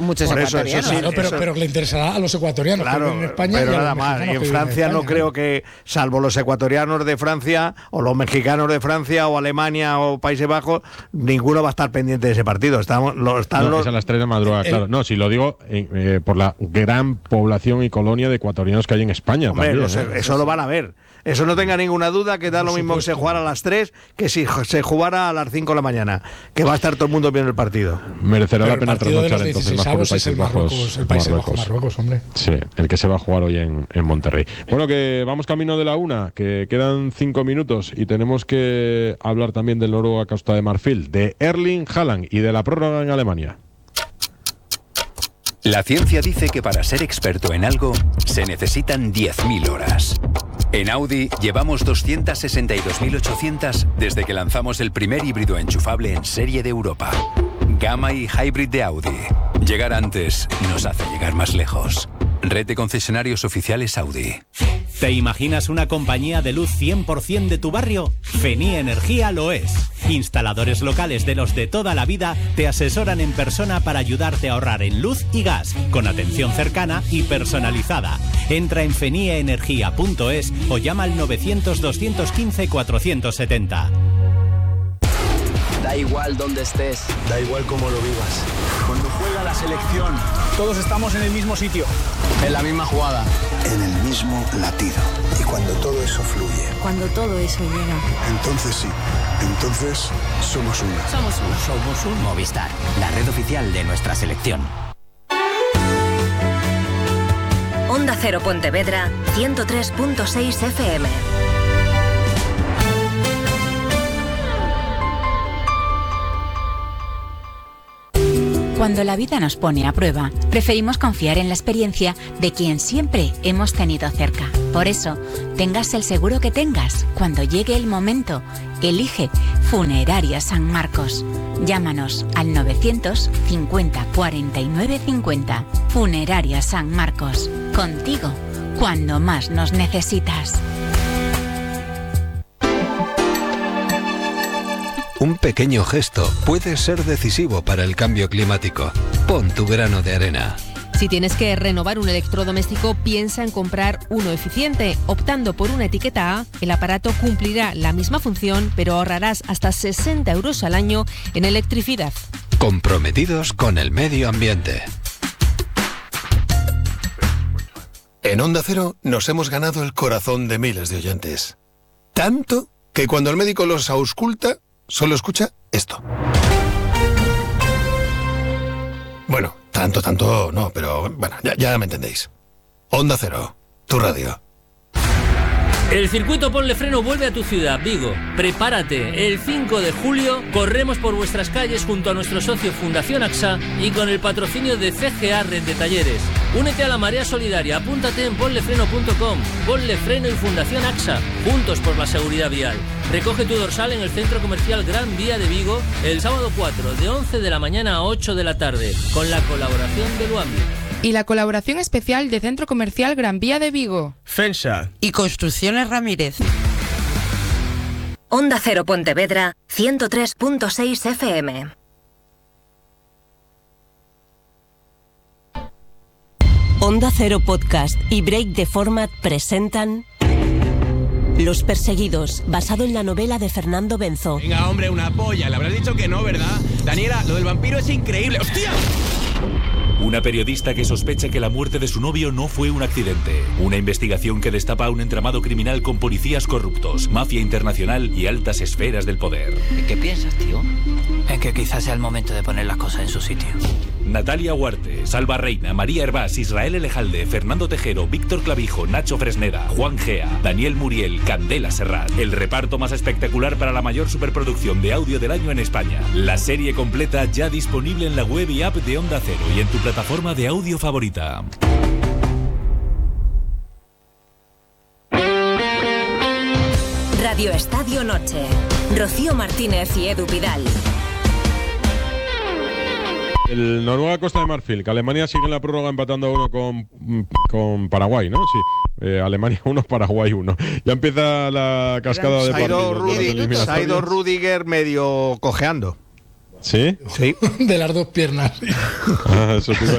muchos ecuatorianos. Sí, claro, pero le interesará a los ecuatorianos, claro, que viven en España, pero y a nada los más. Y en Francia España, no creo que, salvo los ecuatorianos de Francia o los mexicanos de Francia o Alemania o Países Bajos, ninguno va a estar pendiente de ese partido. Es a las 3 de madrugada, claro. No, si lo digo por la gran población y colonia de ecuatorianos que hay en España. Hombre, también, eso lo van a ver. Eso no tenga ninguna duda, que da lo mismo que se jugara a las 3 que si se jugara a las 5 de la mañana, que va a estar todo el mundo viendo el partido. Merecerá la pena trasnochar entonces más por Países Bajos. El Países Bajos, Marruecos, hombre. Sí, el que se va a jugar hoy en Monterrey. Bueno, que vamos camino de la 1, que quedan 5 minutos y tenemos que hablar también del Noruega Costa de Marfil, de Erling Haaland y de la prórroga en Alemania. La ciencia dice que para ser experto en algo se necesitan 10.000 horas. En Audi llevamos 262.800 desde que lanzamos el primer híbrido enchufable en serie de Europa. Gamma y Hybrid de Audi. Llegar antes nos hace llegar más lejos. Red de concesionarios oficiales Audi. ¿Te imaginas una compañía de luz 100% de tu barrio? Fenía Energía lo es. Instaladores locales de los de toda la vida te asesoran en persona para ayudarte a ahorrar en luz y gas, con atención cercana y personalizada. Entra en feniaenergia.es o llama al 900-215-470. Da igual dónde estés, da igual cómo lo vivas. Cuando juega la selección, todos estamos en el mismo sitio, en la misma jugada, en el mismo latido. Y cuando todo eso fluye, cuando todo eso llega, entonces sí, entonces somos uno. Somos un Movistar, la red oficial de nuestra selección. Onda Cero Pontevedra, 103.6 FM. Cuando la vida nos pone a prueba, preferimos confiar en la experiencia de quien siempre hemos tenido cerca. Por eso, tengas el seguro que tengas, cuando llegue el momento, elige Funeraria San Marcos. Llámanos al 950 49 50. Funeraria San Marcos. Contigo, cuando más nos necesitas. Un pequeño gesto puede ser decisivo para el cambio climático. Pon tu grano de arena. Si tienes que renovar un electrodoméstico, piensa en comprar uno eficiente. Optando por una etiqueta A, el aparato cumplirá la misma función, pero ahorrarás hasta 60 euros al año en electricidad. Comprometidos con el medio ambiente. En Onda Cero nos hemos ganado el corazón de miles de oyentes. Tanto que cuando el médico los ausculta, solo escucha esto. Bueno, tanto no, pero bueno, ya me entendéis. Onda Cero, tu radio. El circuito Ponle Freno vuelve a tu ciudad, Vigo. Prepárate, el 5 de julio corremos por vuestras calles junto a nuestro socio Fundación AXA y con el patrocinio de CGA Red de Talleres. Únete a la marea solidaria, apúntate en ponlefreno.com. Ponle Freno y Fundación AXA, juntos por la seguridad vial. Recoge tu dorsal en el Centro Comercial Gran Vía de Vigo el sábado 4, de 11 de la mañana a 8 de la tarde, con la colaboración de Luambi. Y la colaboración especial de Centro Comercial Gran Vía de Vigo. FENSA. Y Construcciones Ramírez. Onda Cero Pontevedra, 103.6 FM. Onda Cero Podcast y Break the Format presentan Los Perseguidos, basado en la novela de Fernando Benzo. Venga, hombre, una polla. Le habrás dicho que no, ¿verdad? Daniela, lo del vampiro es increíble. ¡Hostia! Una periodista que sospecha que la muerte de su novio no fue un accidente. Una investigación que destapa un entramado criminal con policías corruptos, mafia internacional y altas esferas del poder. ¿En qué piensas, tío? En que quizás sea el momento de poner las cosas en su sitio. Natalia Huarte, Salva Reina, María Hervás, Israel Elejalde, Fernando Tejero, Víctor Clavijo, Nacho Fresneda, Juan Gea, Daniel Muriel, Candela Serrat. El reparto más espectacular para la mayor superproducción de audio del año en España. La serie completa ya disponible en la web y app de Onda Cero y en tu plataforma de audio favorita. Radio Estadio Noche. Rocío Martínez y Edu Vidal. El Noruega Costa de Marfil, que Alemania sigue en la prórroga empatando a 1 con Paraguay, ¿no? Sí, Alemania 1, Paraguay 1. Ya empieza la cascada de partidos. Se ha ido Rudiger medio cojeando. ¿Sí? Sí. De las dos piernas. Eso